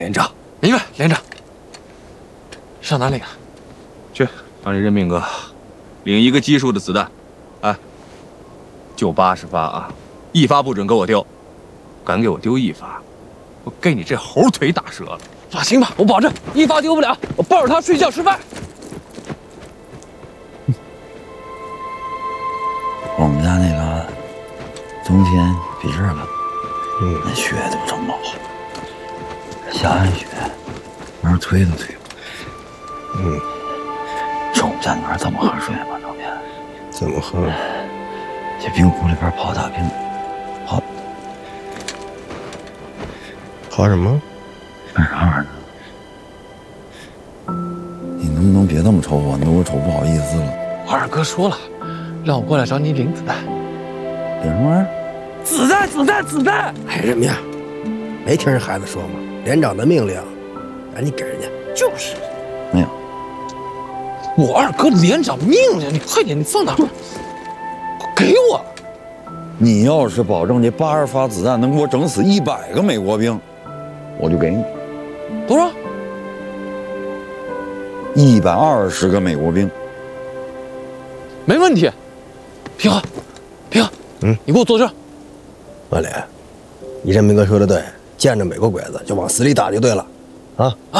连长， 明白，连长。上哪领啊？ 去让这任命哥领一个奇数的子弹，哎，就80发啊，1发不准给我丢，敢给我丢1发，我给你这猴腿打折了。 放心吧，我保证1发丢不了，我抱着他睡觉吃饭。 我们家那个冬天比这个，那雪都这么好，下完雪，玩推都推不。中午在那儿怎么喝水吗？冬天怎么喝？ 这冰壶里边泡大冰， 泡什么？ 干啥玩意儿？你能不能别那么瞅我？你我瞅不好意思了。 我二哥说了，让我过来找你领子弹。 领什么玩意儿？ 子弹，子弹，子弹！ 哎，任明，没听人孩子说吗？连长的命令，让你给人家。 就是， 没有。 我二哥连长命令你，快点，你放哪儿？给我！ 你要是保证这80发子弹能给我整死100个美国兵，我就给你。 多少 ？120个美国兵。 没问题。平和，平和，你给我坐这儿。 万里，你任明哥说的对，见着美国鬼子就往死里打就对了，啊！